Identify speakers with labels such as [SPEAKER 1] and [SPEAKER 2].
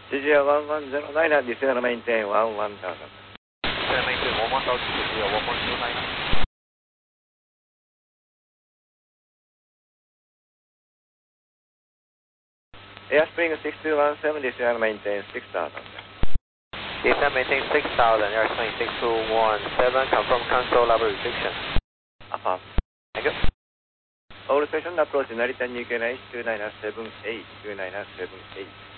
[SPEAKER 1] CGR 1109, descend maintain 11,000.
[SPEAKER 2] Descend maintain 11,000, CGR 1109.
[SPEAKER 1] Airspring 6217, descend maintain 6,000.
[SPEAKER 2] Descend maintain 6,000, Airspring 6217, confirm control level restriction.
[SPEAKER 1] Affirm.
[SPEAKER 2] Thank you.
[SPEAKER 1] All station approach Narita Nikkei 2978, 2978.